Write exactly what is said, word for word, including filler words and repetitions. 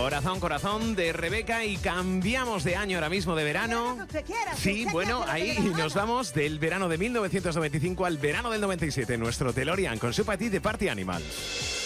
Corazón, corazón de Rebeca y cambiamos de año ahora mismo de verano. Sí, bueno, ahí nos vamos del verano de mil novecientos noventa y cinco al verano del noventa y siete. Nuestro DeLorean con su Petit de Party Animal.